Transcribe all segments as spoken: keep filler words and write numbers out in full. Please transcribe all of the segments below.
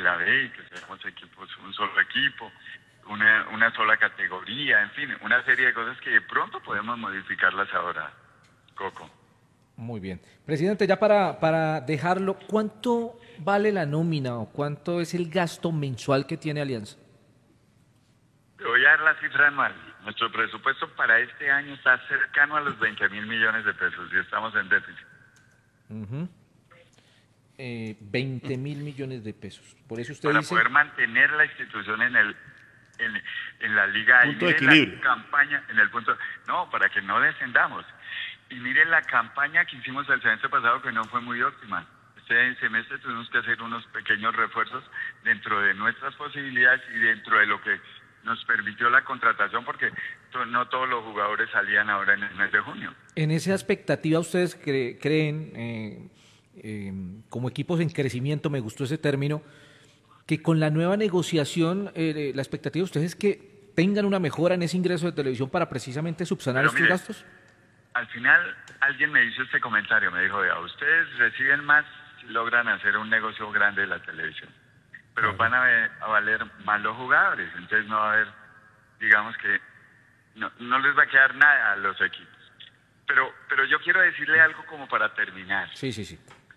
la B y que seamos equipos, un solo equipo, una, una sola categoría, en fin, una serie de cosas que de pronto podemos modificarlas ahora, Coco. Muy bien. Presidente, ya para, para dejarlo, ¿cuánto vale la nómina o cuánto es el gasto mensual que tiene Alianza? Te voy a dar la cifra anual. Nuestro presupuesto para este año está cercano a los veinte mil millones de pesos y estamos en déficit. Uh-huh. eh, veinte mil millones de pesos. Por eso usted para dice... poder mantener la institución en el en, en la liga punto y de equilibrio. la campaña en el punto no para que no descendamos. Y miren la campaña que hicimos el semestre pasado, que no fue muy óptima. Este semestre tuvimos que hacer unos pequeños refuerzos dentro de nuestras posibilidades y dentro de lo que nos permitió la contratación, porque to- no todos los jugadores salían ahora en el mes de junio. En esa expectativa, ¿ustedes cre- creen, eh, eh, como equipos en crecimiento, me gustó ese término, que con la nueva negociación, eh, la expectativa de ustedes es que tengan una mejora en ese ingreso de televisión para precisamente subsanar Pero estos mire, gastos? Al final, alguien me hizo este comentario, me dijo, vea, ustedes reciben más si logran hacer un negocio grande de la televisión, pero van a, ver, a valer más los jugadores, entonces no va a haber, digamos que, no, no les va a quedar nada a los equipos. Pero, pero yo quiero decirle algo como para terminar. Sí, sí, sí.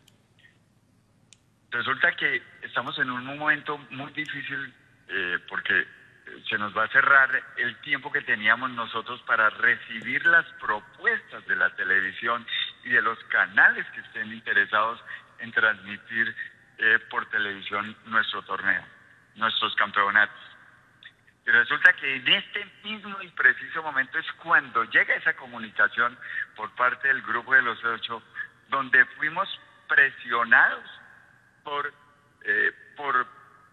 Resulta que estamos en un momento muy difícil eh, porque se nos va a cerrar el tiempo que teníamos nosotros para recibir las propuestas de la televisión y de los canales que estén interesados en transmitir eh, por televisión nuestro torneo, nuestros campeonatos. Y resulta que en este mismo y preciso momento es cuando llega esa comunicación por parte del grupo de los ocho, donde fuimos presionados por, eh, por,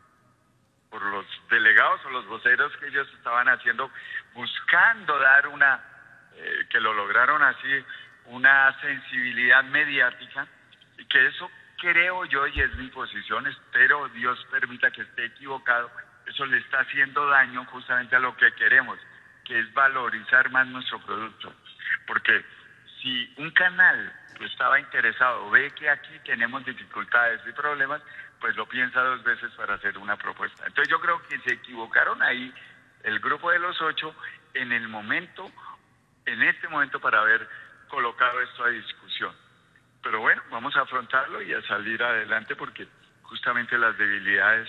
por los delegados o los voceros que ellos estaban haciendo, buscando dar una, eh, que lo lograron así, una sensibilidad mediática, y que eso creo yo, y es mi posición, espero Dios permita que esté equivocado, eso le está haciendo daño justamente a lo que queremos, que es valorizar más nuestro producto. Porque si un canal que estaba interesado ve que aquí tenemos dificultades y problemas, pues lo piensa dos veces para hacer una propuesta. Entonces yo creo que se equivocaron ahí el grupo de los ocho en el momento, en este momento, para haber colocado esto a discusión. Pero bueno, vamos a afrontarlo y a salir adelante, porque justamente las debilidades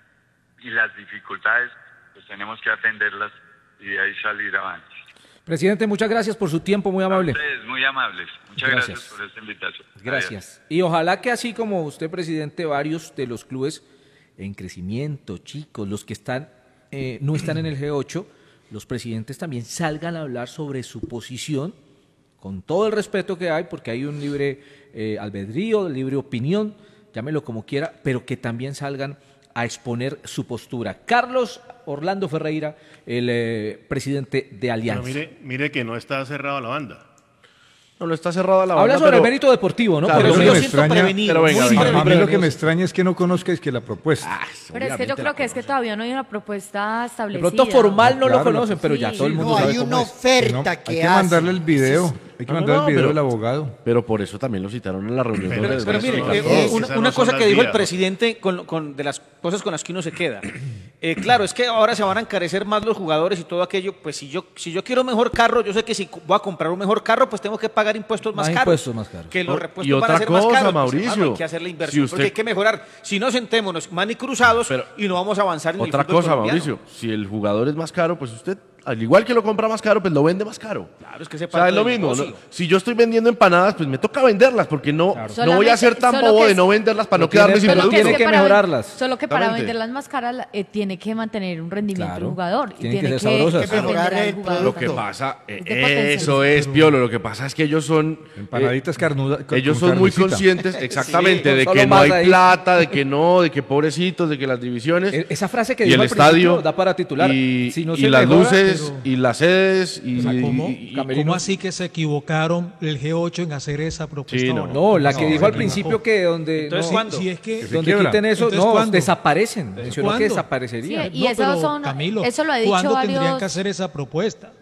y las dificultades, pues tenemos que atenderlas y de ahí salir avante. Presidente, muchas gracias por su tiempo, muy amable. A ustedes, muy amables. Muchas gracias, Gracias. por esta invitación. Gracias. Adiós. Y ojalá que así como usted, presidente, varios de los clubes en crecimiento, chicos, los que están eh, no están en el G ocho, los presidentes también salgan a hablar sobre su posición, con todo el respeto que hay, porque hay un libre eh, albedrío, libre opinión, llámelo como quiera, pero que también salgan a exponer su postura. Carlos Orlando Ferreira, el eh, presidente de Alianza. Pero mire, mire que no está cerrada la banda. No, no está cerrada la banda. Habla sobre pero... el mérito deportivo, ¿no? Claro, Pero pero yo me siento extraña- prevenido. pero venga, muy venga. A mí lo prevenido. que me extraña es que no conozca es que la propuesta. Ah, Pero es que obviamente yo la creo que es que conoce. todavía no hay una propuesta De establecida. pronto formal no, No, lo claro, conocen, la- pero ya sí. todo el mundo No, sabe hay cómo una es. oferta No, que hay que hace. mandarle el video, hay que No, no, mandarle no, el video pero- del abogado. Pero por eso también lo citaron en la reunión. Pero- donde- Pero Eso mire, no eh, las- una, esas no una son cosa las que dijo el vías. presidente con, con- de las cosas con las que uno se queda. Eh, claro, es que ahora se van a encarecer más los jugadores y todo aquello. Pues si yo si yo quiero un mejor carro, yo sé que si voy a comprar un mejor carro, pues tengo que pagar impuestos más, Más caros. impuestos más caros. Que los No, repuestos y van a otra ser más cosa, caros. Pues, Mauricio, hermano, hay que hacer la inversión si usted- porque hay que mejorar. Si no, sentémonos, mani cruzados, Pero- y no vamos a avanzar en el Otra fútbol cosa, colombiano. Mauricio, si el jugador es más caro, pues usted, al igual que lo compra más caro, pues lo vende más caro. Claro, es que ese O sea, parte es lo del mismo. negocio. ¿no? Si yo estoy vendiendo empanadas, pues me toca venderlas, porque no, no voy a ser tan Solamente- bobo solo de que- no venderlas para no Pero quedarme tiene- sin pero Solo producto. tiene que para- mejorarlas. Solo que para Exactamente. venderlas más caras eh, tiene que mantener un rendimiento Claro. el jugador. Y Tienen que tiene ser sabrosas. que Mejorar atender al el jugador. Lo que producto. pasa, eh, Es de potencial. eso es, Piolo, lo que pasa es que ellos son... Empanaditas carnudas. eh, ellos son muy conscientes, exactamente, Sí, de solo que no más hay ahí. plata, de que no, de que pobrecitos, de que las divisiones... E- Esa frase que y dijo el al principio estadio da para titular. y, Si no y se las mejora, luces pero- y las sedes y, O sea, ¿cómo, y- y- Camerino. ¿cómo así que se equivocaron el G ocho en hacer esa propuesta? Sí, no. ahora? No, la que No, dijo al se principio equivocó. que donde, Entonces, no, ¿cuándo? Si es que, se donde quiebra. quiten eso, Entonces, no, ¿cuándo? desaparecen. Mencionó que ¿cuándo? desaparecería. Sí, y No, esos pero, son- Camilo, eso lo ha dicho ¿cuándo tendrían varios- que hacer esa propuesta?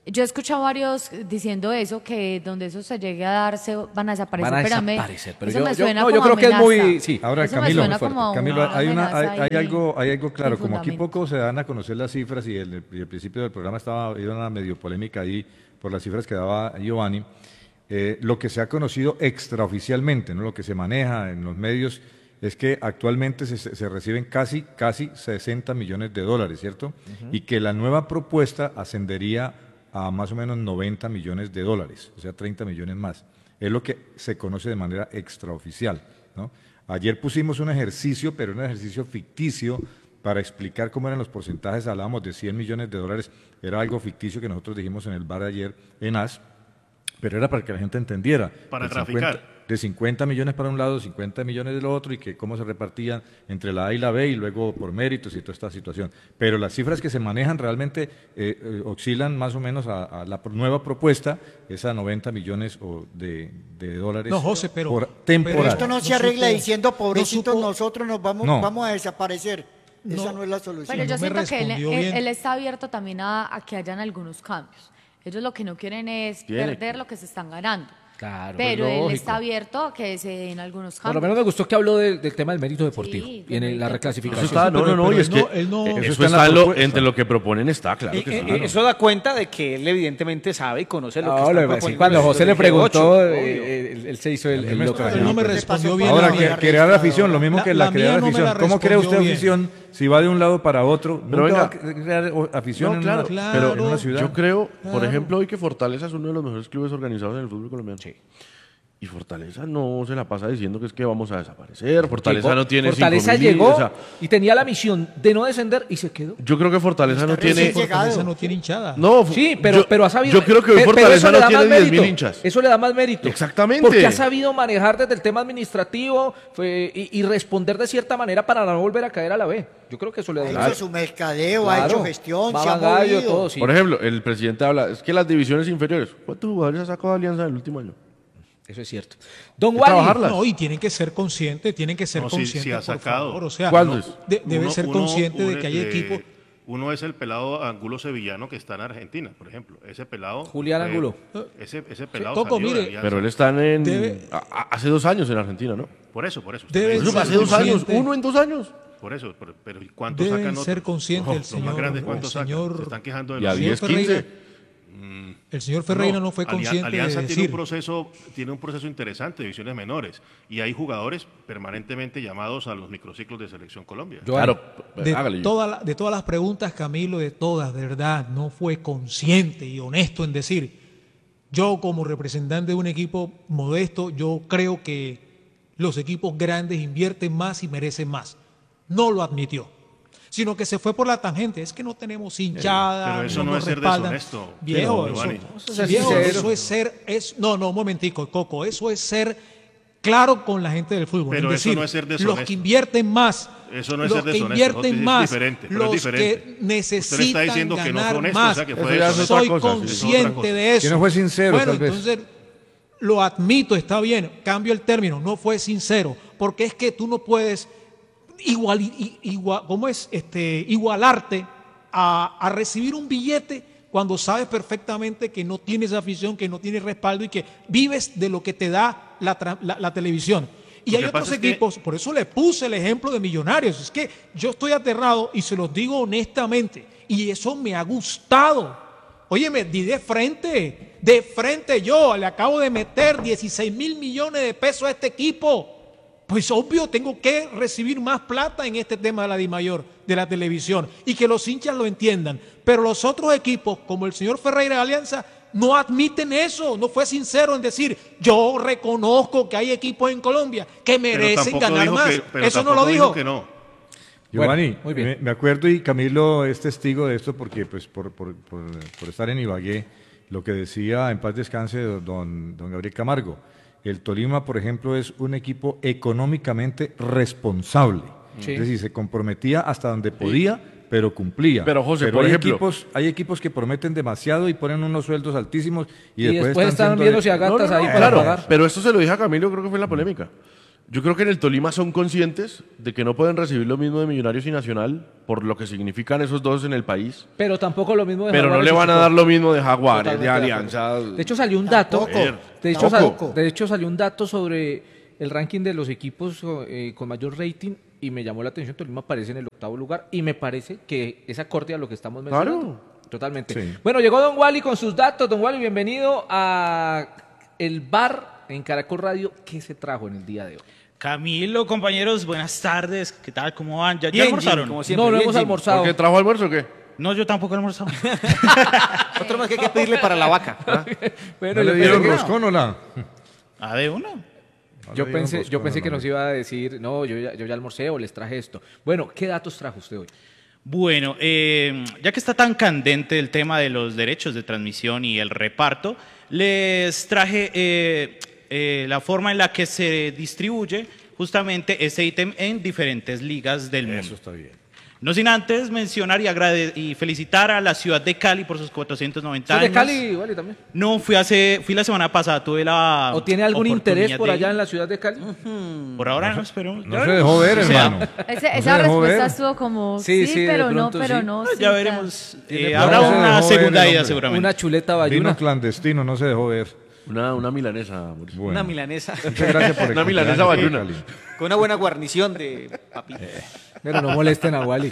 Yo he escuchado varios diciendo eso, que donde eso se llegue a dar se van a desaparecer. Van a pero a mí- desaparecer, pero eso yo- me yo- suena no, yo como creo que es muy- amenaza. sí. Ahora, Eso me Camilo, suena muy fuerte. como Camilo, una hay, una, hay, amenaza hay ahí algo, hay algo claro, sin como aquí fundamento. poco se dan a conocer las cifras y el, y el principio del programa estaba había una medio polémica ahí por las cifras que daba Giovanni, eh, lo que se ha conocido extraoficialmente, ¿no? Lo que se maneja en los medios es que actualmente se, se reciben casi, casi sesenta millones de dólares, ¿cierto? Uh-huh. Y que la nueva propuesta ascendería a más o menos noventa millones de dólares, o sea, treinta millones más. Es lo que se conoce de manera extraoficial, ¿no? Ayer pusimos un ejercicio, pero un ejercicio ficticio para explicar cómo eran los porcentajes. Hablábamos de cien millones de dólares, era algo ficticio que nosotros dijimos en el bar ayer en A S, pero era para que la gente entendiera. Para de traficar. cincuenta, de cincuenta millones para un lado, cincuenta millones del otro, y que cómo se repartían entre la A y la B, y luego por méritos y toda esta situación. Pero las cifras que se manejan realmente eh, eh, oscilan más o menos a, a la nueva propuesta, es a noventa millones o de, de dólares No, José, pero- por pero temporada. Pero esto no se No arregla supo- diciendo, pobrecitos, no supo- nosotros nos vamos, No. vamos a desaparecer. Esa No. no es la solución. Pero yo no me siento que él, respondió él- bien. él está abierto también a, a que hayan algunos cambios. Ellos lo que no quieren es Tiene perder que. lo que se están ganando. Claro, Pero pues, él lógico. está abierto a que se den algunos Por cambios. lo menos me gustó que habló del, del tema del mérito deportivo Sí, y en del la mérito reclasificación. Eso está, no, pero- no, no, pero y es él que no- él no- eso, Eso está, está en la en lo- propuesta. entre lo que proponen está, claro Y- que y- sí. y eso da cuenta de que él evidentemente sabe y conoce lo que No, está lo que pasa es que proponiendo cuando el José le G ocho, preguntó, obvio. eh, él, él se hizo el, el me loco. está- Él no me ¿Qué respondió pasó bien. con Ahora, la que, la crear la registradora? afición, lo mismo La- que la, la crear mía la no me afición. la ¿Cómo crea usted respondió bien. afición si va de un lado para otro? Pero Nunca va venga. a crear o- afición No, en, claro, una, claro. en una ciudad. Yo creo, por Claro. ejemplo, hoy que Fortaleza es uno de los mejores clubes organizados en el fútbol colombiano. Sí. Y Fortaleza no se la pasa diciendo que es que vamos a desaparecer. Fortaleza no tiene Fortaleza cinco mil, llegó o sea, y tenía la misión de no descender y se quedó. yo creo que Fortaleza no recién tiene... llegado. Fortaleza no tiene hinchada. No, Sí, pero, yo, pero ha sabido. Yo creo que hoy pe- pero Fortaleza eso le no da tiene más diez mérito. mil hinchas. Eso le da más mérito. Exactamente. Porque ha sabido manejar desde el tema administrativo fue- y, y responder de cierta manera para no volver a caer a la B. Yo creo que eso le Ha da hecho su mercadeo, ha hecho gestión, se ha Gallo, movido. todo, sí. Por ejemplo, el presidente habla, es que las divisiones inferiores, ¿cuántos jugadores ha sacado Alianza en el último año? Eso es cierto. Don Hay que Wally, trabajarlas. No, y tienen que ser conscientes, tienen que ser No, sí, conscientes, sí ha por sacado. favor. O sea, ¿Cuáles? no, de- debe Uno- ser uno- consciente de uno, que hay eh, equipos. Uno es el pelado Angulo Sevillano que está en Argentina, por ejemplo. Ese pelado. Julián eh, Angulo. Ese, ese pelado. Coco, salió de mire, Alianza. Pero él está en... Debe- a- a- hace dos años en Argentina, ¿no? Por eso, por eso. Debe Por Eso ser hace dos años, consciente. uno en dos años. Por eso, pero, pero ¿y cuántos Deben sacan otros? ser conscientes Ojo, el los señor- más grandes, el ¿cuántos sacan? señor- Se están quejando de Y a los Señor diez, Ferreira, quince. el señor Ferreira no, fue Ali- consciente Alianza de tiene decir. un proceso, tiene un proceso interesante de divisiones menores y hay jugadores permanentemente llamados a los microciclos de Selección Colombia. Giovanni. Claro, De, hágale. toda la- de todas las preguntas, Camilo, de todas, de verdad, no fue consciente y honesto en decir, yo como representante de un equipo modesto, yo creo que los equipos grandes invierten más y merecen más. No lo admitió, sino que se fue por la tangente. Es que no tenemos hinchada. Pero eso no nos es ser respaldan. deshonesto, Viejo, Giovanni. eso, Eso es ser viejo, sincero. eso es ser, es, no, no, un momentico, Coco, eso es ser claro con la gente del fútbol. Pero es eso decir, no es ser los deshonesto. que invierten más, Eso no es los ser que deshonesto, invierten es más, diferente, pero es los diferente. que Usted necesitan le está diciendo que no fue ganar honesto, más. o sea, que Eso fue ya es deshonesto. otra Soy cosa, sí, es otra consciente cosa. de eso. Que no fue sincero, Bueno, tal vez. entonces lo admito, está bien, cambio el término, no fue sincero, porque es que tú no puedes igual, i- igual, ¿cómo es? Este, igualarte a, a recibir un billete cuando sabes perfectamente que no tienes afición, que no tienes respaldo y que vives de lo que te da la, tra- la- la televisión. Y Lo hay que otros pasa es que- equipos, por eso le puse el ejemplo de Millonarios. Es que yo estoy aterrado y se los digo honestamente, y eso me ha gustado. Oye, me di de frente, de frente yo, le acabo de meter dieciséis mil millones de pesos a este equipo. Pues obvio, tengo que recibir más plata en este tema de la DIMAYOR, de la televisión, y que los hinchas lo entiendan. Pero los otros equipos, como el señor Ferreira de Alianza, no admiten eso, no fue sincero en decir, yo reconozco que hay equipos en Colombia que Pero merecen tampoco ganar dijo más. que- pero Eso no lo tampoco dijo. que no. Giovanni, Bueno, muy bien. Me, me acuerdo y Camilo es testigo de esto porque pues por, por, por, por estar en Ibagué, lo que decía en paz descanse don, don Gabriel Camargo, el Tolima, por ejemplo, es un equipo económicamente responsable. Sí. Es decir, se comprometía hasta donde podía, pero cumplía. Pero, José, por hay ejemplo- equipos, hay equipos que prometen demasiado y ponen unos sueldos altísimos y, Y después están siendo viéndose a de- gatas ahí para claro, pagar. pero esto se lo dije a Camilo, creo que fue en la polémica. Yo creo que en el Tolima son conscientes de que no pueden recibir lo mismo de Millonarios y Nacional por lo que significan esos dos en el país. Pero tampoco lo mismo de Pero no Jaguares le y van a Chico. dar lo mismo de Jaguares, Totalmente de de Alianza. acuerdo. De hecho salió un dato, Tampoco. de hecho, Tampoco. sal- de hecho salió un dato sobre el ranking de los equipos eh, con mayor rating y me llamó la atención. Tolima aparece en el octavo lugar y me parece que es acorde a lo que estamos mencionando. Claro. Totalmente. Sí. Bueno, llegó Don Wally con sus datos. Don Wally, bienvenido a el bar en Caracol Radio. ¿Qué se trajo en el día de hoy? Camilo, compañeros, buenas tardes. ¿Qué tal? ¿Cómo van? ¿Ya, ya Bien, almorzaron? Jimmy, como siempre. No, no Bien, hemos Jimmy. almorzado. ¿Por qué trajo almuerzo o qué? No, yo tampoco he almorzado. Otro más que hay que pedirle para la vaca. ¿ah? Bueno, ¿No le yo dieron pensé- roscón o la? ¿Ah, de uno? No Yo le dieron pensé, yo roscón, pensé no, que no. nos iba a decir, no, yo ya, yo ya almorcé o les traje esto. Bueno, ¿qué datos trajo usted hoy? Bueno, eh, ya que está tan candente el tema de los derechos de transmisión y el reparto, les traje eh, eh, la forma en la que se distribuye justamente este ítem en diferentes ligas del mundo. Eso está bien. No sin antes mencionar y, agrade- y felicitar a la ciudad de Cali por sus cuatrocientos noventa ¿Soy de años. Cali, Wally, también? No, fui hace, fui la semana pasada, tuve la ¿O tiene algún interés oportunidad por de allá ir. en la ciudad de Cali? Por ahora no, esperemos. No Ya se veremos. dejó ver, O sea, hermano. Ese- No esa se dejó respuesta ver. estuvo como Sí, sí, sí, de pero no, pronto pero sí. no. Ya sí, veremos. Tiene Eh, plata. habrá No se una dejó ver el segunda ida hombre. seguramente. Una chuleta Vino bayuna. clandestino, no se dejó ver. Una, una milanesa, Mauricio. Bueno. Una milanesa. Muchas gracias por el Una milanesa cumpleaños, bayuna. Cali. Con una buena guarnición de papi. Pero no molesten a Wally.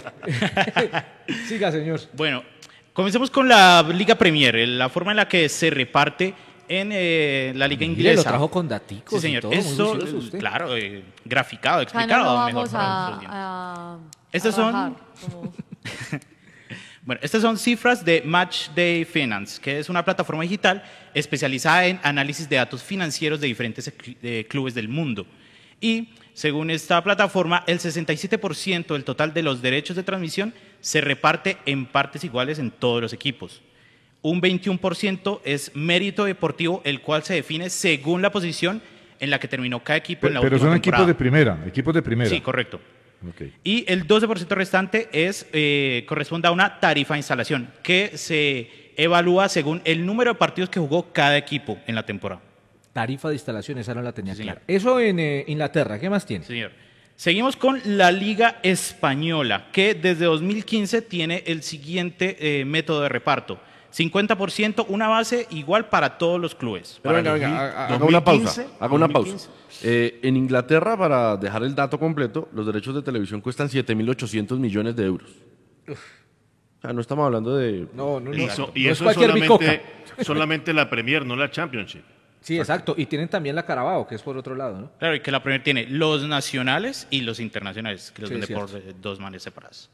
Siga, señor. Bueno, comencemos con la Liga Premier, el- la forma en la que se reparte en eh, la Liga Mire, Inglesa. lo trajo con daticos Sí, señor. y todo, muy Esto, juicioso usted. claro, eh, graficado, Acá no explicado. lo mejor vamos para a, nuestros oyentes. a, Estos a son- bajar, como- Bueno, estas son cifras de Match Day Finance, que es una plataforma digital especializada en análisis de datos financieros de diferentes cl- eh, clubes del mundo. Y según esta plataforma, el sesenta y siete por ciento del total de los derechos de transmisión se reparte en partes iguales en todos los equipos. Un veintiuno por ciento es mérito deportivo, el cual se define según la posición en la que terminó cada equipo en la Pero última son equipos temporada. de primera, equipos de primera. Sí, correcto. Ok. Y el doce por ciento restante es, eh, corresponde a una tarifa de instalación que se evalúa según el número de partidos que jugó cada equipo en la temporada. Tarifa de instalación, esa no la tenía Sí, señor. clara. Eso en eh, Inglaterra, ¿qué más tiene? Señor. Seguimos con la Liga Española, que desde dos mil quince tiene el siguiente eh, método de reparto. cincuenta por ciento, una base igual para todos los clubes. Pero Para venga, los- venga, haga- haga dos mil una pausa. quince, Haga una dos mil pausa. quince. Eh, en Inglaterra, para dejar el dato completo, los derechos de televisión cuestan siete mil ochocientos millones de euros. O sea, no estamos hablando de... No, no, no. Y, so- y no es eso es cualquier solamente, bicoca. solamente la Premier, no la Championship. Sí, exacto. Y tienen también la Carabao, que es por otro lado, ¿no? Claro, y que la Premier tiene los nacionales y los internacionales, que los Sí, vende cierto. por eh, dos maneras separadas.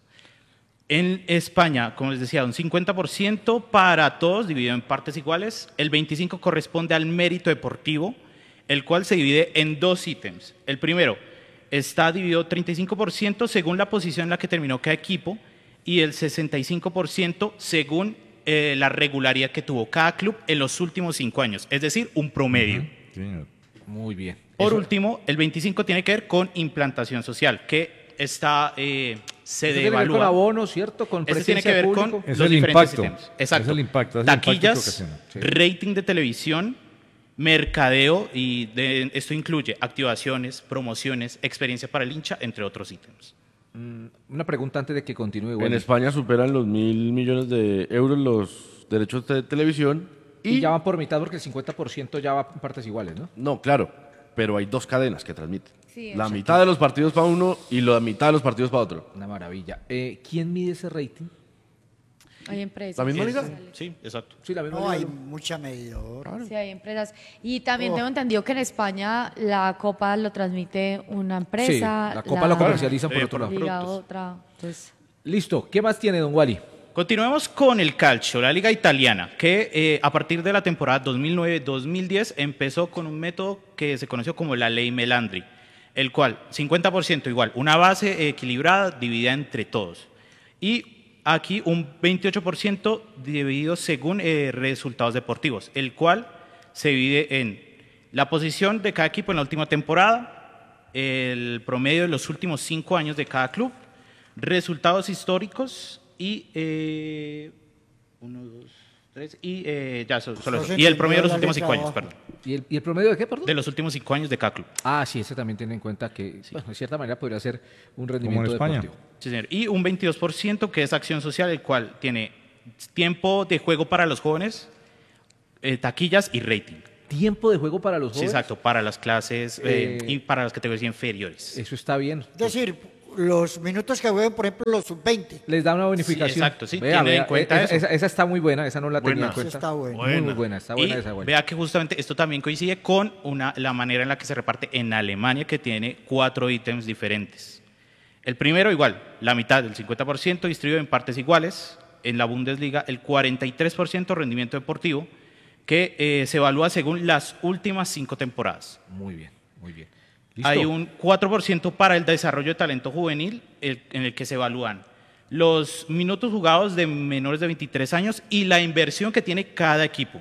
En España, como les decía, un cincuenta por ciento para todos, dividido en partes iguales. El veinticinco por ciento corresponde al mérito deportivo, el cual se divide en dos ítems. El primero está dividido treinta y cinco por ciento según la posición en la que terminó cada equipo y el sesenta y cinco por ciento según eh, la regularidad que tuvo cada club en los últimos cinco años, es decir, un promedio. Sí, señor. Muy bien. Por Eso- último, el veinticinco tiene que ver con implantación social, que está, eh, se eso tiene que ver con devalúa. abonos, ¿cierto? Con Este presencia tiene que ver de con público. Es los el diferentes impacto. sistemas. Exacto. Es el impacto, es el impacto que Taquillas, ocasiona. Sí. rating de televisión, mercadeo, y de- esto incluye activaciones, promociones, experiencia para el hincha, entre otros ítems. Una pregunta antes de que continúe. En Wally. España superan los mil millones de euros los derechos de televisión. Y Y, ya van por mitad porque el cincuenta por ciento ya va en partes iguales, ¿no? no, claro, pero hay dos cadenas que transmiten. Sí, la exacto. mitad de los partidos para uno y la mitad de los partidos para otro. Una maravilla. Eh, ¿Quién mide ese rating? Hay empresas. ¿La misma sí, liga? sale. Sí, exacto. Sí, la misma No, liga, hay ¿no? mucha medidora. Sí, hay empresas. Y también Oh. tengo entendido que en España la Copa lo transmite una empresa. Sí, la Copa lo comercializan por Eh, otro por- lado. Liga productos. otra. Entonces, Listo. ¿Qué más tiene, don Wally? Continuemos con el calcio, la liga italiana, que eh, a partir de la temporada dos mil nueve dos mil diez empezó con un método que se conoció como la ley Melandri, el cual cincuenta por ciento igual, una base equilibrada dividida entre todos. Y aquí un veintiocho por ciento dividido según eh, resultados deportivos, el cual se divide en la posición de cada equipo en la última temporada, el promedio de los últimos cinco años de cada club, resultados históricos y eh, uno, dos, tres y eh, ya so- solo eso. Eso Y el promedio de los entendió últimos la cinco años, letra perdón. ¿Y el, ¿Y el promedio de qué, perdón? De los últimos cinco años de cada club. Ah, sí, ese también tiene en cuenta que, bueno, de cierta manera podría ser un rendimiento España. deportivo. Sí, señor. Y un veintidós por ciento que es acción social, el cual tiene tiempo de juego para los jóvenes, eh, taquillas y rating. ¿Tiempo de juego para los Sí, jóvenes? exacto, para las clases eh, Eh, y para las categorías inferiores. Eso está bien. Es decir, los minutos que juegan, por ejemplo, los sub veinte. Les da una bonificación. Sí, exacto, sí, Vea, tiene vea, en cuenta esa, eso. esa- esa está muy buena, esa no la tenía Buena. en cuenta. Eso está bueno. Muy, muy Buena. buena, está buena y esa buena. vea que justamente esto también coincide con una, la manera en la que se reparte en Alemania, que tiene cuatro ítems diferentes. El primero, igual, la mitad, del cincuenta por ciento, distribuido en partes iguales. En la Bundesliga, el cuarenta y tres por ciento rendimiento deportivo, que eh, se evalúa según las últimas cinco temporadas. Muy bien, muy bien. ¿Listo? Hay un cuatro por ciento para el desarrollo de talento juvenil, el- en el que se evalúan los minutos jugados de menores de veintitrés años y la inversión que tiene cada equipo.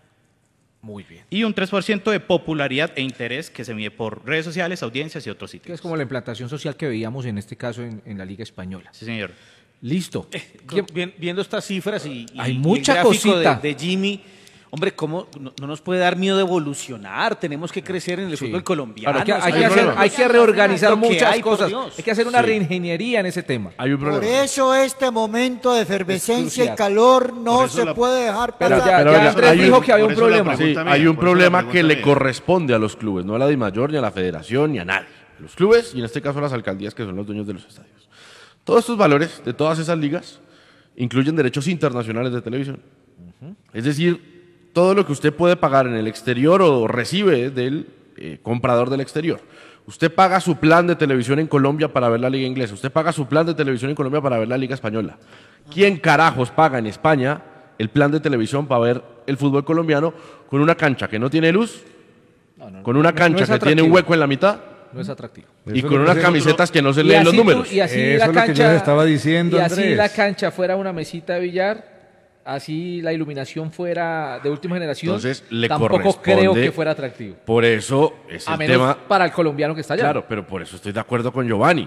Muy bien. Y un tres por ciento de popularidad e interés que se mide por redes sociales, audiencias y otros Que sitios. es como la implantación social que veíamos en este caso en, en la Liga Española. Sí, señor. Listo. Con- vi- viendo estas cifras y, y- Hay y el mucha gráfico cosita. de, de Jimmy, hombre, ¿cómo no, no nos puede dar miedo de evolucionar? Tenemos que crecer en el Sí. fútbol colombiano. Claro, hay, que, hay Eso que es hacer- lo- hay que reorganizar lo que muchas hay, por cosas. Dios. Hay que hacer una Sí. reingeniería en ese tema. Hay un Por problema. eso este momento de efervescencia y crucial. calor no Por eso se la- puede dejar Pero pasar. ya, pero ya ya, Andrés hay un- dijo que había por un eso la problema. Sí, pregunta mía, hay un por eso la problema pregunta que le mía. corresponde a los clubes, no a la DIMAYOR, ni a la federación, ni a nadie. A los clubes y en este caso a las alcaldías que son los dueños de los estadios. Todos estos valores de todas esas ligas incluyen derechos internacionales de televisión. Es decir, todo lo que usted puede pagar en el exterior o recibe del eh, comprador del exterior. Usted paga su plan de televisión en Colombia para ver la liga inglesa. Usted paga su plan de televisión en Colombia para ver la liga española. ¿Quién carajos paga en España el plan de televisión para ver el fútbol colombiano con una cancha que no tiene luz, No, no, con una no, no cancha es que tiene un atractivo. hueco en la mitad No es atractivo. Eso y es con lo que unas se- camisetas que no se Y leen los así tú- números? y así Eso la es lo que yo cancha, les estaba diciendo, y así Andrés. la cancha fuera una mesita de billar, así la iluminación fuera de última generación, Entonces, le tampoco corresponde- creo que fuera atractivo. Por eso es A el menos tema. para el colombiano que está allá. Claro, pero por eso estoy de acuerdo con Giovanni.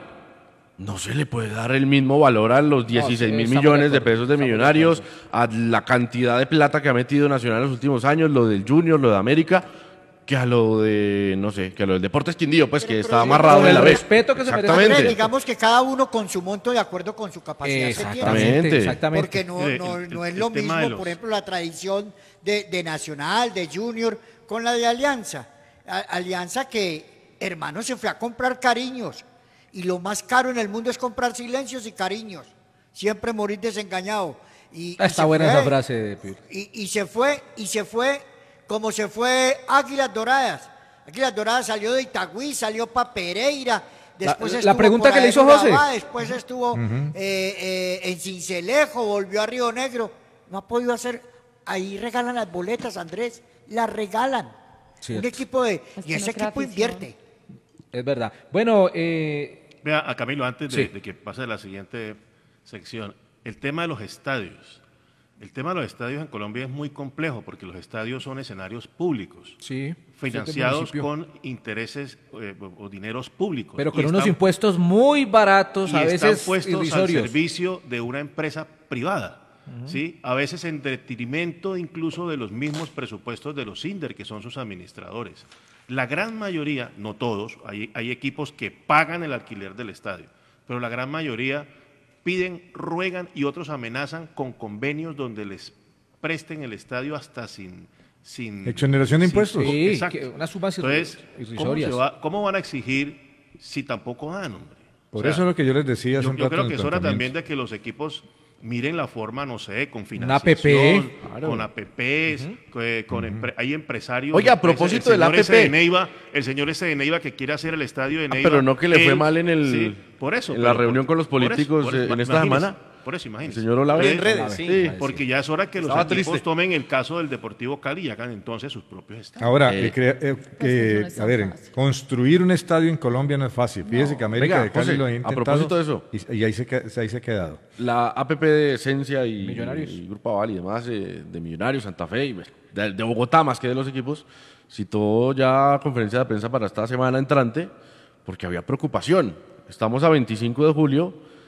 No se le puede dar el mismo valor a los dieciséis mil estamos de millones de, acuerdo, pesos de estamos de millonarios, a la cantidad de plata que ha metido Nacional en los últimos años, lo del Junior, lo de América, que a lo de, no sé, que a lo del Deportes Quindío, pues que está amarrado con en la el vez. respeto que se merece. Exactamente. Andrés, digamos que cada uno con su monto de acuerdo con su capacidad que tiene. Exactamente. exactamente. Porque no, Mire, no, el- no es el lo tema mismo, de los- por ejemplo, la tradición de, de Nacional, de Junior, con la de Alianza. A- Alianza que, hermano, se fue a comprar cariños. Y lo más caro en el mundo es comprar silencios y cariños. Siempre morir desengañado. Y, y Ah, Está se buena fue, esa frase de Piur. Y, y se fue, y se fue como se fue Águilas Doradas. Águilas Doradas salió de Itagüí, salió para Pereira. Después La- la estuvo pregunta por que le ahí hizo en José. Urabá, después estuvo eh, eh, en Cincelejo, volvió a Río Negro. No ha podido hacer. Ahí regalan las boletas, Andrés. Las regalan. Cierto. Un equipo de. Es Y que ese no crea equipo afición. invierte. Es verdad. Bueno, eh, Vea, a Camilo, antes de, Sí. de que pase a la siguiente sección, el tema de los estadios. El tema de los estadios en Colombia es muy complejo porque los estadios son escenarios públicos, sí. financiados municipio. con intereses eh, o dineros públicos. Pero Y con unos están- impuestos muy baratos, y a están veces puestos al irrisorios. servicio de una empresa privada. ¿Sí? A veces en detrimento incluso de los mismos presupuestos de los INDER, que son sus administradores. La gran mayoría, no todos, hay, hay equipos que pagan el alquiler del estadio, pero la gran mayoría piden, ruegan y otros amenazan con convenios donde les presten el estadio hasta sin... sin Exoneración de sin- impuestos. Sí, Exacto. que unas sumas Entonces, ¿cómo, irrisorias. se va- ¿cómo van a exigir si tampoco dan, hombre? Por O sea, eso es lo que yo les decía hace yo, un yo rato creo en que el es hora planteamiento. también de que los equipos miren la forma, no sé, con Una A P P. financiación, Claro. con A P Ps, que- con empre- hay empresarios. Oiga, a el- propósito el del señor ese A P P. de Neiva, el señor ese de Neiva que quiere hacer el estadio de Ah, Neiva. pero no que le fue él- mal en el- sí, por eso, en la pero reunión por- con los por eso, políticos, por eh, eso, en esta imagínese, semana. Por eso, imagínese. El señor Olave. En redes, sí. Sí. Porque ya es hora que los Estaba equipos triste. tomen el caso del Deportivo Cali y hagan entonces sus propios estadios. Ahora, Eh, eh, crea- eh, que, no es a tan ver, fácil. construir un estadio en Colombia no es fácil. Fíjese que América Venga, de Cali José, lo ha a intentado. propósito de eso. Y, y ahí, se, que- ahí se ha quedado. La A P P de Esencia y, Millonarios. y Grupo Aval y demás, eh, de Millonarios, Santa Fe, y, bueno, de, de Bogotá más que de los equipos, citó ya conferencia de prensa para esta semana entrante porque había preocupación. Estamos a veinticinco de julio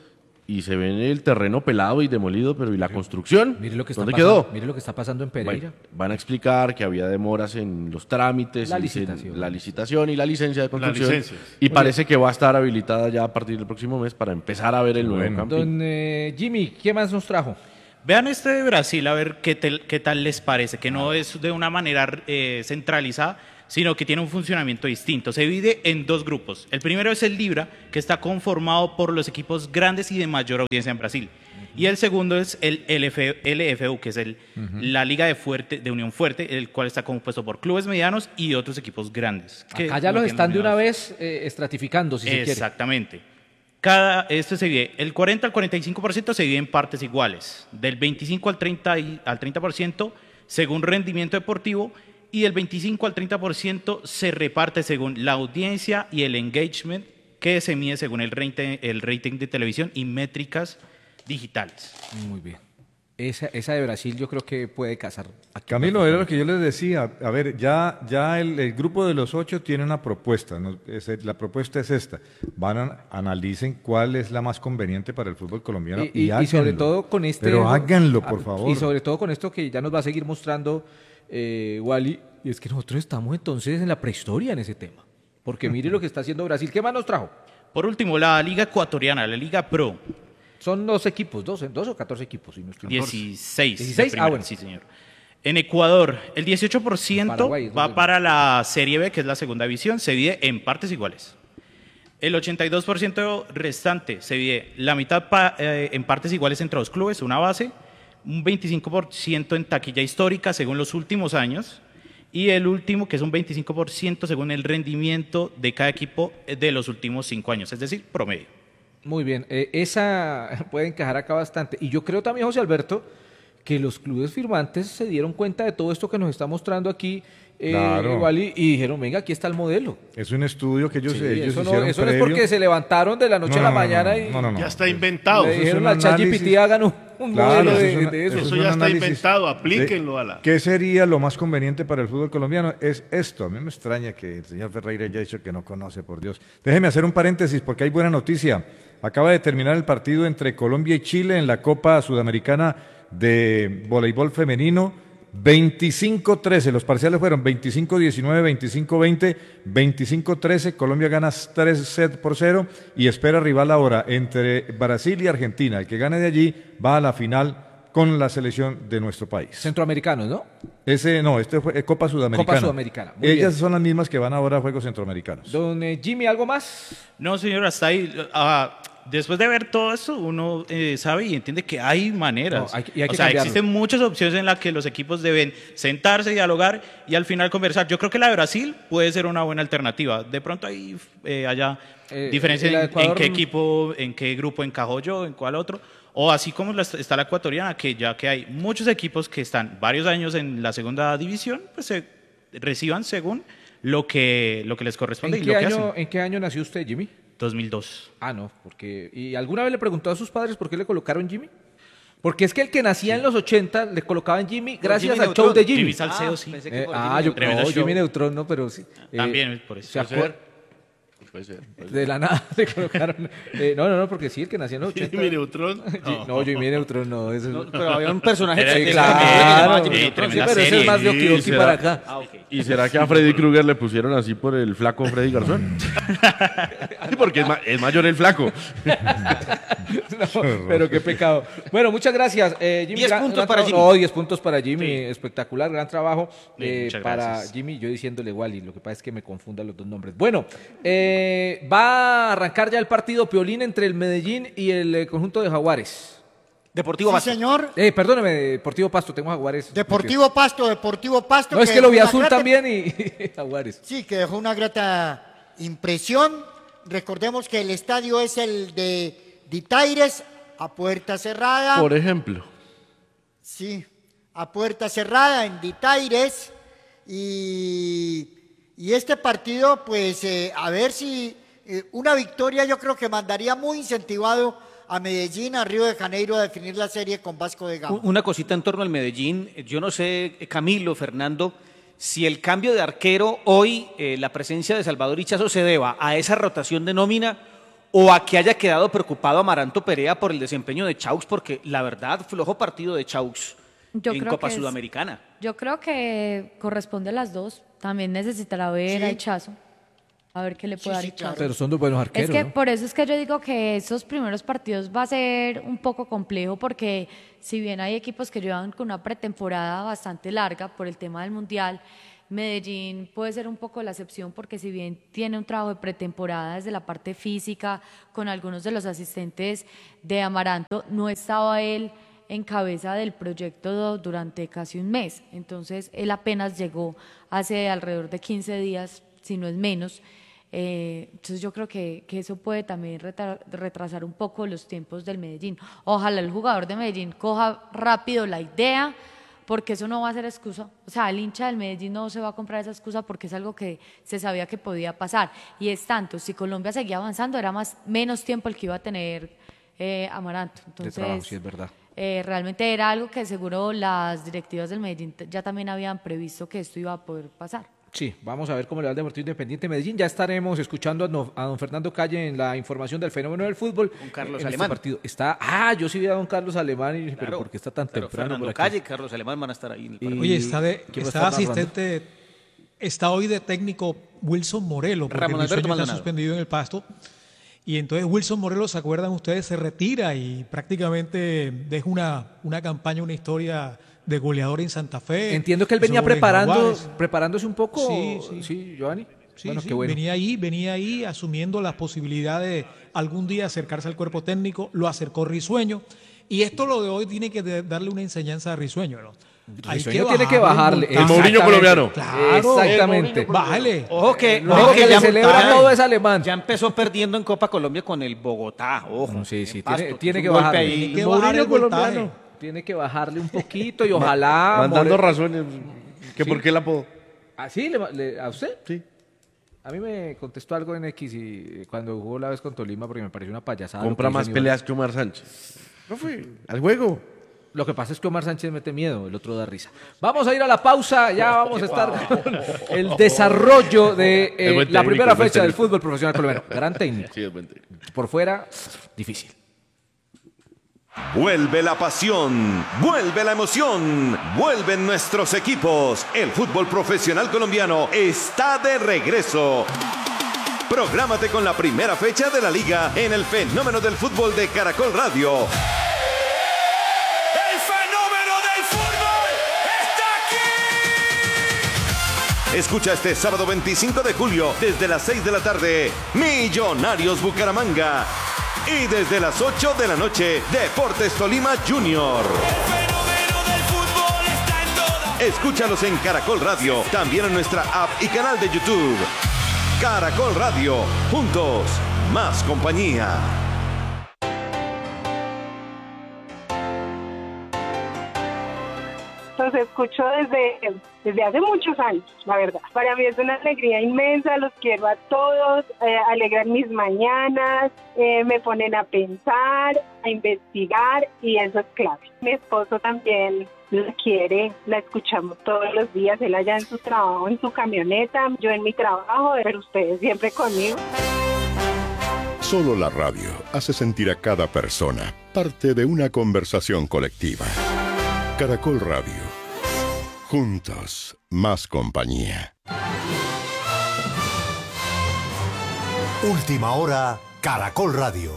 y se ve el terreno pelado y demolido, pero ¿y la construcción? Mire lo que está ¿Dónde pasando, quedó? mire lo que está pasando en Pereira. Bueno, van a explicar que había demoras en los trámites, La y licitación. en la licitación y la licencia de construcción. licencia. Y parece que va a estar habilitada ya a partir del próximo mes para empezar a ver el nuevo Bueno. camping. Don eh, Jimmy, ¿qué más nos trajo? Vean este de Brasil, a ver qué, tel- qué tal les parece, que no es de una manera eh, centralizada, sino que tiene un funcionamiento distinto. Se divide en dos grupos. El primero es el Libra, que está conformado por los equipos grandes y de mayor audiencia en Brasil. Y el segundo es el L F L F U, que es el, la Liga de, Fuerte, de Unión Fuerte, el cual está compuesto por clubes medianos y otros equipos grandes. que Acá ya no los tienen están de una unidades. vez eh, estratificando, si se quiere. Exactamente. Cada, esto se divide, el cuarenta al cuarenta y cinco por ciento se divide en partes iguales, del veinticinco al treinta, y, al treinta por ciento según rendimiento deportivo, y el veinticinco al treinta por ciento se reparte según la audiencia y el engagement, que se mide según el rating, el rating de televisión y métricas digitales. Muy bien. Esa, esa de Brasil yo creo que puede casar. aquí Camilo, era lo que yo les decía. A ver, ya, ya el, el grupo de los ocho tiene una propuesta. ¿no? Es- la propuesta es esta. Van a analicen cuál es la más conveniente para el fútbol colombiano y, Y, y- y háganlo. sobre todo con este... Pero háganlo, por Ah, favor. Y sobre todo con esto que ya nos va a seguir mostrando eh, Wally, y es que nosotros estamos entonces en la prehistoria en ese tema. Porque mire lo que está haciendo Brasil. ¿Qué más nos trajo? Por último, la Liga Ecuatoriana, la Liga Pro, Son dos equipos, dos, dos o catorce equipos. Si no estoy mal. dieciséis. de dieciséis, primera, ah, bueno. Sí, señor. En Ecuador, el dieciocho por ciento Paraguay, va ¿no? para la Serie B, que es la segunda división, se divide en partes iguales. El ochenta y dos por ciento restante se divide la mitad pa- eh, en partes iguales entre los clubes, una base, un veinticinco por ciento en taquilla histórica según los últimos años, y el último, que es un veinticinco por ciento según el rendimiento de cada equipo de los últimos cinco años, es decir, promedio. Muy bien, eh, esa puede encajar acá bastante. Y yo creo también, José Alberto, que los clubes firmantes se dieron cuenta de todo esto que nos está mostrando aquí, eh, Claro. Wally, y dijeron, venga, aquí está el modelo. Es un estudio que ellos, Sí, ellos eso no, hicieron eso no es previo. porque se levantaron de la noche No, a la no, no, mañana no, y no, no, no. Ya está inventado. le Eso es dijeron un al ChatGPT, análisis. hagan un, un Claro, modelo eso de, es una- de eso. Eso es ya un está análisis inventado, aplíquenlo a la- ¿Qué sería lo más conveniente para el fútbol colombiano? Es esto. A mí me extraña que el señor Ferreira haya dicho que no conoce, por Dios. Déjeme hacer un paréntesis porque hay buena noticia. Acaba de terminar el partido entre Colombia y Chile en la Copa Sudamericana de Voleibol Femenino. veinticinco trece, los parciales fueron veinticinco diecinueve, veinticinco veinte, veinticinco trece, Colombia gana tres sets por cero y espera rival ahora entre Brasil y Argentina. El que gane de allí va a la final con la selección de nuestro país. Centroamericanos, ¿no? Ese no, este fue eh, Copa Sudamericana. Copa Sudamericana, muy Ellas bien. son las mismas que van ahora a Juegos Centroamericanos. Don eh, Jimmy, ¿algo más? No, señor, hasta ahí. ah, después de ver todo eso, uno eh, sabe y entiende que hay maneras. No, hay que- y hay o que sea, cambiarlo. existen muchas opciones en las que los equipos deben sentarse, dialogar y al final conversar. Yo creo que la de Brasil puede ser una buena alternativa. De pronto ahí eh, haya Eh, diferencia y la de en, en Ecuador- qué equipo, en qué grupo encajo yo, en cuál otro. O así como la- está la ecuatoriana, que ya que hay muchos equipos que están varios años en la segunda división, pues se reciban según lo que, lo que les corresponde ¿En y qué, lo que año, hacen. ¿En qué año nació usted, Jimmy? dos mil dos. Ah, no, porque... ¿Y alguna vez le preguntó a sus padres por qué le colocaron Jimmy? Porque es que el que nacía en los ochenta le colocaban Jimmy gracias Jimmy al Neutron. show de Jimmy. Jimmy Salcedo, sí. pensé que Eh, por ah, Jimmy yo Neutron. no, Tremendo Jimmy show. Neutron, no, pero sí. Eh, También, por eso. ¿Se acuerda? Puede ser. puede ser. De la nada le colocaron... eh, no, no, no, porque sí, el que nació en los ochenta. Jimmy Neutron. No, no Jimmy Neutron no. Eso No, pero había un personaje Era- que Sí, que- claro. que se llamaba Jimmy Sí, Neutron. Sí, tremenda pero ese serie. es más de Sí, Okidoki será. para acá. Ah, ok. ¿Y será que a Freddy Krueger le pusieron así por el flaco Freddy Garzón? Sí, porque es, ma- es mayor el flaco. No, pero qué pecado. Bueno, muchas gracias. Eh, Jimmy, Diez gran- puntos gran para trabajo. Jimmy. No, diez puntos para Jimmy. Sí. Espectacular, gran trabajo Sí, eh, muchas para gracias. Jimmy. Yo diciéndole Wally, lo que pasa es que me confundan los dos nombres. Bueno, eh, va a arrancar ya el partido Piolín entre el Medellín y el eh, conjunto de Jaguares. Deportivo Sí, Pasto. señor. Eh, perdóneme, Deportivo Pasto, tengo Jaguares. Deportivo Pasto, Deportivo Pasto. No, es que dejó lo vi una azul grata- también y Jaguares. Sí, que dejó una grata impresión. Recordemos que el estadio es el de Ditaires, a puerta cerrada. Por ejemplo. Sí, a puerta cerrada en Ditaires. Y, y este partido, pues, eh, a ver si eh, una victoria yo creo que mandaría muy incentivado a Medellín, a Río de Janeiro a definir la serie con Vasco de Gama. Una cosita en torno al Medellín. Yo no sé, Camilo, Fernando, si el cambio de arquero hoy, eh, la presencia de Salvador Hichazo se deba a esa rotación de nómina o a que haya quedado preocupado Amaranto Perea por el desempeño de Chaux, porque la verdad, flojo partido de Chaux Yo en creo Copa que es- Sudamericana. Yo creo que corresponde a las dos. También necesitará ver Sí. a Echazo. A ver qué le Sí, puede dar sí, Echazo. claro. Pero son dos buenos arqueros, Es que ¿no? por eso es que yo digo que esos primeros partidos va a ser un poco complejo porque si bien hay equipos que llevan con una pretemporada bastante larga por el tema del Mundial, Medellín puede ser un poco la excepción porque si bien tiene un trabajo de pretemporada desde la parte física con algunos de los asistentes de Amaranto, no estaba él en cabeza del proyecto durante casi un mes. Entonces él apenas llegó hace alrededor de quince días, si no es menos. Eh, entonces yo creo que, que eso puede también retra- retrasar un poco los tiempos del Medellín. Ojalá el jugador de Medellín coja rápido la idea, porque eso no va a ser excusa. O sea, el hincha del Medellín no se va a comprar esa excusa porque es algo que se sabía que podía pasar. Y es tanto, si Colombia seguía avanzando, era más menos tiempo el que iba a tener eh, Amaranto. De Entonces, trabajo, sí, es verdad. eh, realmente era algo que seguro las directivas del Medellín t- ya también habían previsto que esto iba a poder pasar. Sí, vamos a ver cómo le va al Deportivo Independiente de Medellín. Ya estaremos escuchando a, no- a don Fernando Calle en la información del fenómeno del fútbol. Con Carlos en este Alemán. partido. Está, ah, yo sí vi a don Carlos Alemán, y, pero Claro, ¿por qué está tan pero temprano Fernando por aquí? Calle y Carlos Alemán van a estar ahí en el Y- partido. Oye, está, de, ¿quién va a está estar narrando? asistente, está hoy de técnico Wilson Morelos, porque Ramón Luis Alberto Sueño está Maldonado. suspendido en el Pasto. Y entonces Wilson Morelos, ¿se acuerdan ustedes? Se retira y prácticamente deja una, una campaña, una historia de goleador en Santa Fe. Entiendo que él venía sobre preparando, Jaguares. preparándose un poco. Sí, sí. Sí, Giovanni. Sí, bueno, sí, qué bueno. venía ahí, venía ahí asumiendo la posibilidad de algún día acercarse al cuerpo técnico, lo acercó Risueño, y esto lo de hoy tiene que de- darle una enseñanza a Risueño, ¿no? Hay Risueño tiene que bajarle. el El Mourinho Exactamente. colombiano. Claro. Exactamente. Bájale. Ojo que, Luego ojo que que le ya, celebra ya- todo es alemán. ya empezó perdiendo en Copa Colombia con el Bogotá. Ojo. Sí, sí, en Pasto, tiene, tiene un que golpe bajarle. ahí. Tiene que Mourinho bajar el voltaje. colombiano. Tiene que bajarle un poquito y ojalá. Mandando More- razones. ¿Que Sí. ¿Por qué la apodo? ¿Ah, sí? ¿Le- le- ¿A usted? Sí. A mí me contestó algo en X y cuando jugó la vez con Tolima porque me pareció una payasada. lo Compra que hizo más Aníbal. peleas que Omar Sánchez. No fue al juego. Lo que pasa es que Omar Sánchez mete miedo, el otro da risa. Vamos a ir a la pausa, ya vamos a estar con el desarrollo de eh, Es buen la técnico, primera es buen fecha del técnico. fútbol profesional colombiano. Gran técnico. Sí, es buen técnico. Por fuera, difícil. Vuelve la pasión, vuelve la emoción, vuelven nuestros equipos. El fútbol profesional colombiano está de regreso. Prográmate con la primera fecha de la liga en el fenómeno del fútbol de Caracol Radio. ¡El fenómeno del fútbol está aquí! Escucha este sábado veinticinco de julio desde las seis de la tarde, Millonarios Bucaramanga. Y desde las ocho de la noche, Deportes Tolima Junior. ¡El fenómeno del fútbol está en todas! Escúchalos en Caracol Radio, también en nuestra app y canal de YouTube. Caracol Radio, juntos, más compañía. Los escucho desde, desde hace muchos años, la verdad. Para mí es una alegría inmensa, los quiero a todos, eh, alegran mis mañanas, eh, me ponen a pensar, a investigar y eso es clave. Mi esposo también la quiere, la escuchamos todos los días, él allá en su trabajo, en su camioneta, yo en mi trabajo, pero ustedes siempre conmigo. Solo la radio hace sentir a cada persona parte de una conversación colectiva. Caracol Radio. Juntos, más compañía. Última hora, Caracol Radio.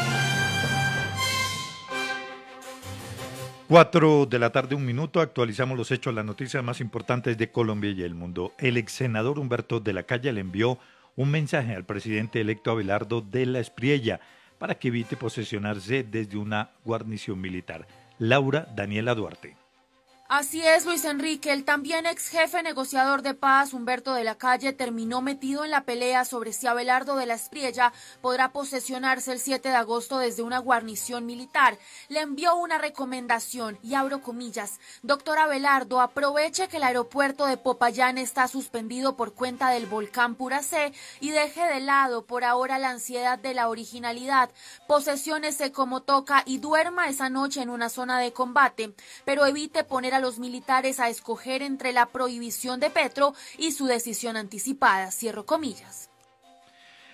Cuatro de la tarde, un minuto, actualizamos los hechos, las noticias más importantes de Colombia y el mundo. El ex senador Humberto de la Calle le envió un mensaje al presidente electo Abelardo de la Espriella para que evite posesionarse desde una guarnición militar. Laura Daniela Duarte. Así es, Luis Enrique. El también ex jefe negociador de paz, Humberto de la Calle, terminó metido en la pelea sobre si Abelardo de la Espriella podrá posesionarse el siete de agosto desde una guarnición militar. Le envió una recomendación, y abro comillas: doctor Abelardo, aproveche que el aeropuerto de Popayán está suspendido por cuenta del volcán Puracé y deje de lado por ahora la ansiedad de la originalidad. Posesiónese como toca y duerma esa noche en una zona de combate, pero evite poner a los militares a escoger entre la prohibición de Petro y su decisión anticipada. Cierro comillas.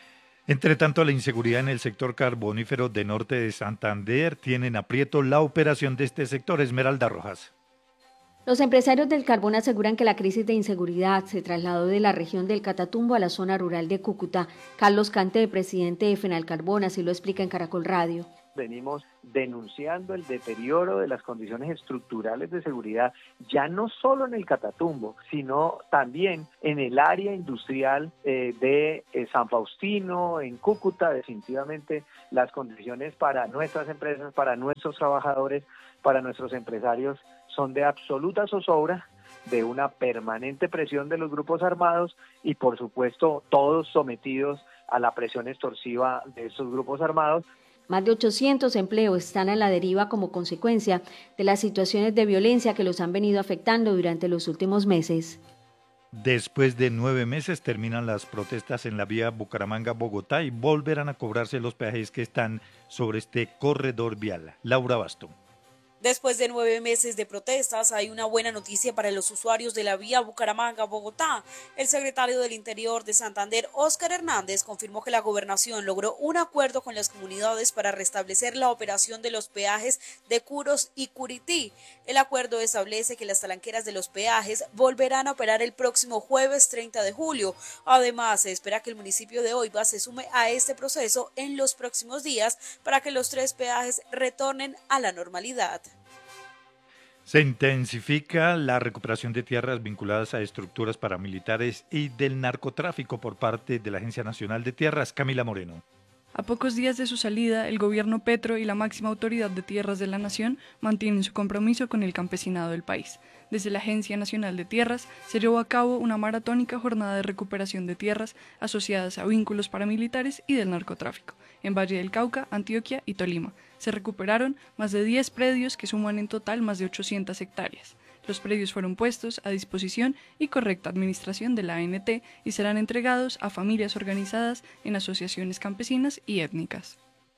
Entre tanto, la inseguridad en el sector carbonífero de norte de Santander tiene en aprieto la operación de este sector. Esmeralda Rojas. Los empresarios del carbón aseguran que la crisis de inseguridad se trasladó de la región del Catatumbo a la zona rural de Cúcuta. Carlos Cante, presidente de Fenalcarbón, así lo explica en Caracol Radio. Venimos denunciando el deterioro de las condiciones estructurales de seguridad, ya no solo en el Catatumbo, sino también en el área industrial eh, de eh, San Faustino, en Cúcuta. Definitivamente las condiciones para nuestras empresas, para nuestros trabajadores, para nuestros empresarios son de absoluta zozobra, de una permanente presión de los grupos armados y por supuesto todos sometidos a la presión extorsiva de estos grupos armados. Más de ochocientos empleos están a la deriva como consecuencia de las situaciones de violencia que los han venido afectando durante los últimos meses. Después de nueve meses terminan las protestas en la vía Bucaramanga-Bogotá y volverán a cobrarse los peajes que están sobre este corredor vial. Laura Basto. Después de nueve meses de protestas, hay una buena noticia para los usuarios de la vía Bucaramanga-Bogotá. El secretario del Interior de Santander, Óscar Hernández, confirmó que la gobernación logró un acuerdo con las comunidades para restablecer la operación de los peajes de Curos y Curití. El acuerdo establece que las talanqueras de los peajes volverán a operar el próximo jueves treinta de julio. Además, se espera que el municipio de Oiva se sume a este proceso en los próximos días para que los tres peajes retornen a la normalidad. Se intensifica la recuperación de tierras vinculadas a estructuras paramilitares y del narcotráfico por parte de la Agencia Nacional de Tierras. Camila Moreno. A pocos días de su salida, el gobierno Petro y la máxima autoridad de tierras de la nación mantienen su compromiso con el campesinado del país. Desde la Agencia Nacional de Tierras se llevó a cabo una maratónica jornada de recuperación de tierras asociadas a vínculos paramilitares y del narcotráfico, en Valle del Cauca, Antioquia y Tolima. Se recuperaron más de diez predios que suman en total más de ochocientas hectáreas. Los predios fueron puestos a disposición y correcta administración de la A N T y serán entregados a familias organizadas en asociaciones campesinas y étnicas.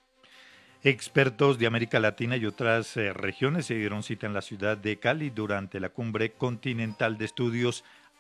Expertos de América Latina y otras eh, regiones se dieron cita en la ciudad de Cali durante la Cumbre Continental de Estudios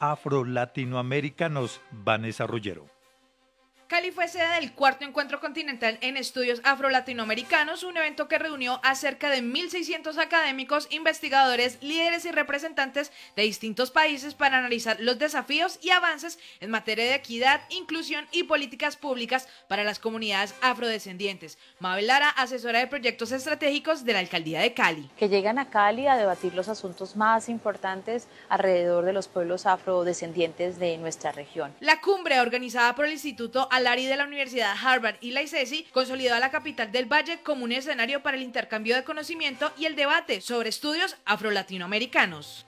Afro-Latinoamericanos. Vanessa Rollero. Cali fue sede del cuarto encuentro continental en estudios afro-latinoamericanos, un evento que reunió a cerca de mil seiscientos académicos, investigadores, líderes y representantes de distintos países para analizar los desafíos y avances en materia de equidad, inclusión y políticas públicas para las comunidades afrodescendientes. Mabel Lara, asesora de proyectos estratégicos de la Alcaldía de Cali. Que llegan a Cali a debatir los asuntos más importantes alrededor de los pueblos afrodescendientes de nuestra región. La cumbre, organizada por el Instituto Alari de la Universidad Harvard y la I C E S I, consolidó a la capital del Valle como un escenario para el intercambio de conocimiento y el debate sobre estudios afro-latinoamericanos.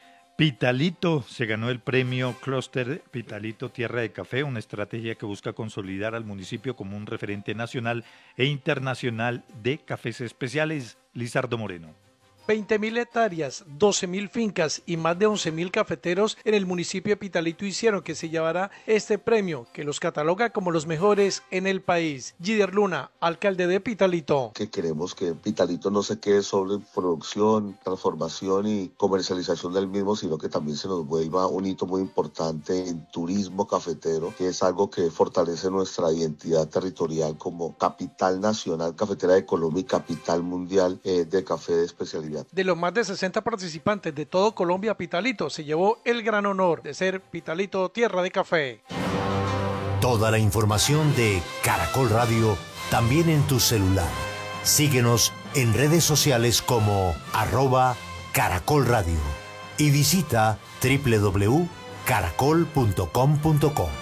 Pitalito se ganó el premio Clúster Pitalito Tierra de Café, una estrategia que busca consolidar al municipio como un referente nacional e internacional de cafés especiales. Lizardo Moreno. veinte mil hectáreas, doce mil fincas y más de once mil cafeteros en el municipio de Pitalito hicieron que se llevara este premio, que los cataloga como los mejores en el país. Gider Luna, alcalde de Pitalito. Que queremos que Pitalito no se quede solo en producción, transformación y comercialización del mismo, sino que también se nos vuelva un hito muy importante en turismo cafetero, que es algo que fortalece nuestra identidad territorial como capital nacional cafetera de Colombia y capital mundial eh, de café de especialidad. De los más de sesenta participantes de todo Colombia, Pitalito se llevó el gran honor de ser Pitalito Tierra de Café. Toda la información de Caracol Radio también en tu celular. Síguenos en redes sociales como arroba Caracol Radio y visita doble u doble u doble u punto caracol punto com punto co.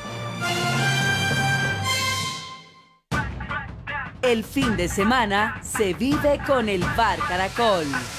El fin de semana se vive con el Bar Caracol.